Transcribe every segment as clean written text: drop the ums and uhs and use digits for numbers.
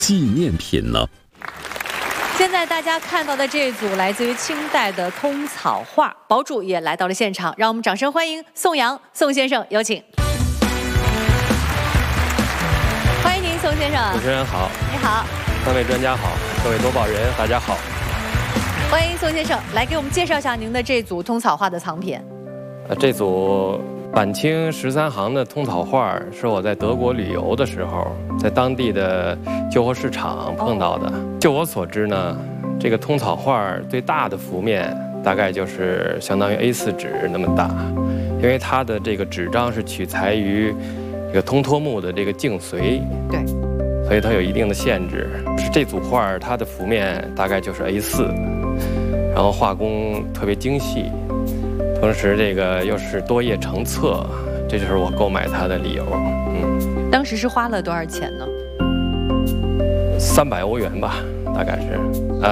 纪念品呢？ 现在大家看到的这组来自于清代的通草画，堡主也来到了现场，让我们掌声欢迎宋阳宋先生，有请。欢迎您，宋先生。 主持人好， 你好， 三位专家好，各位夺宝人大家好。 欢迎宋先生来给我们介绍一下您的这组通草画的藏品。 这组晚清13行的通草画是我在德国旅游的时候，在当地的旧货市场碰到的。就我所知呢，这个通草画最大的幅面大概就是相当于 A4 纸那么大，因为它的这个纸张是取材于这个通脱木的这个颈髓， 对， 所以它有一定的限制。这组画它的幅面大概就是 A4， 然后画工特别精细。同时，这个又是多页成册，这就是我购买它的理由。 当时是花了多少钱呢 ？300欧元吧，大概是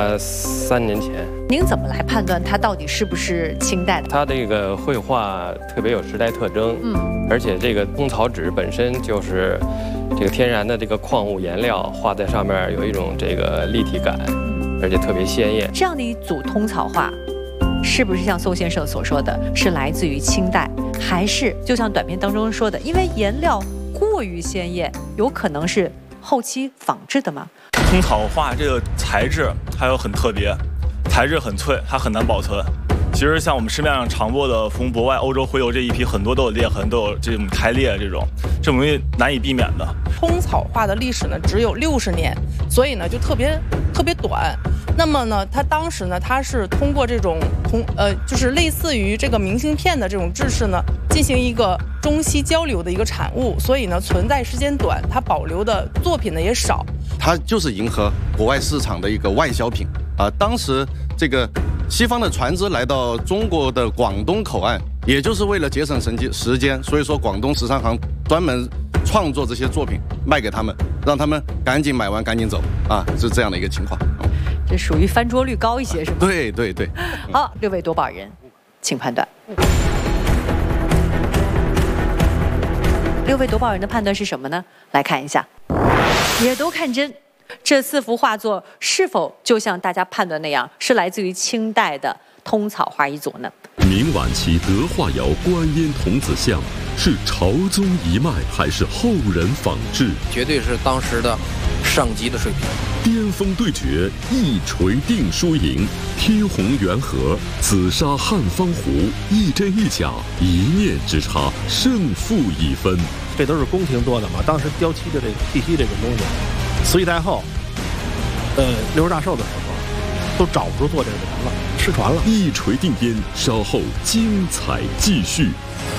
，3年前。 您怎么来判断它到底是不是清代的？ 它这个绘画特别有时代特征，而且这个通草纸本身就是这个天然的这个矿物颜料，画在上面有一种这个立体感，而且特别鲜艳。 这样的一组通草画，是不是像宋先生所说的，是来自于清代，还是就像短片当中说的，因为颜料过于鲜艳，有可能是后期仿制的吗？ 通草画这个材质还有很特别，材质很脆，它很难保存。其实像我们市面上常播的从国外欧洲回流这一批，很多都有裂痕，都有这种开裂，这种东西难以避免的。 通草画的历史呢只有60年，所以呢就特别短。那么呢，它当时呢，它是通过这种就是类似于这个明信片的这种制式呢，进行一个中西交流的一个产物，所以呢存在时间短，它保留的作品呢也少。 它就是迎合国外市场的一个外销品啊。当时这个西方的船只来到中国的广东口岸，也就是为了节省时间，所以说广东13行专门创作这些作品卖给他们，让他们赶紧买完赶紧走啊，是这样的一个情况。 这属于翻桌率高一些是吗？ 对。 好，6位夺宝人，请判断。6位夺宝人的判断是什么呢？来看一下，也都看真，这4幅画作是否就像大家判断那样，是来自于清代的通草画一组呢？ 明晚期德化窑观音童子像是朝宗一脉，还是后人仿制？ 绝对是当时的上级的水平。 巅峰对决，一锤定输赢，天虹缘合，紫砂汉方壶，一真一假，一念之差，胜负已分。 这都是宫廷做的嘛，当时雕漆的这个漆这种东西，慈禧太后，六十大寿的时候，都找不出做这个人了，失传了。 一锤定音，稍后精彩继续。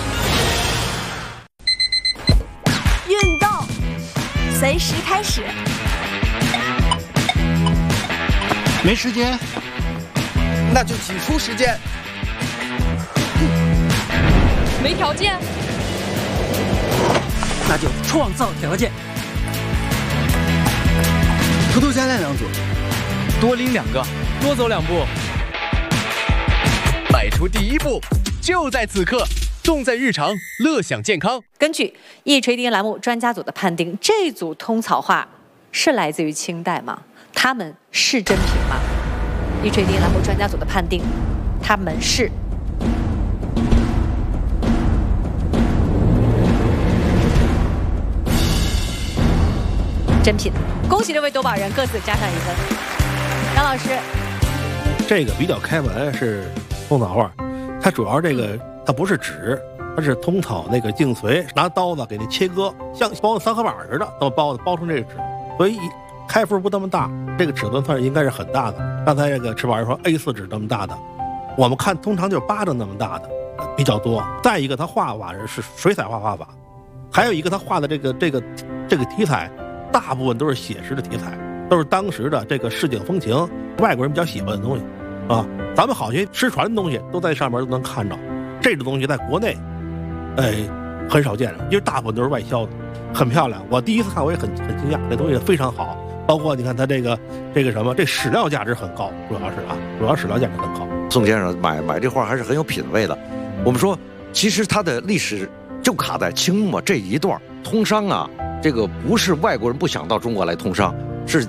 运动随时开始。 没时间， 那就挤出时间。 没条件， 那就创造条件。偷偷加练2组，多拎2个， 多走2步。 迈出第1步，就在此刻，重在日常，乐享健康。 根据一锤定音栏目专家组的判定，这组通草画是来自于清代吗？他们是真品吗？一锤定音栏目专家组的判定，他们是真品。恭喜6位夺宝人各自加上1分。张老师， 这个比较开文是通草画，它主要这个它不是纸，它是通草那个颈髓，拿刀子给那切割，像包三合板似的，都包成这个纸，所以开幅不那么大，这个尺寸算是应该是很大的。刚才这个池宝人说 A4 纸那么大的，我们看通常就是巴掌那么大的比较多。再一个，他画法是水彩画法，还有一个他画的这个题材，大部分都是写实的题材，都是当时的这个市井风情，外国人比较喜欢的东西啊。咱们好些失传的东西都在上面都能看着，这种东西在国内，很少见，因为大部分都是外销的，很漂亮。我第一次看我也很惊讶，这东西非常好。包括你看它这个什么，这史料价值很高，主要史料价值很高。 宋先生买这画还是很有品位的。我们说，其实它的历史就卡在清末这一段通商啊，这个不是外国人不想到中国来通商，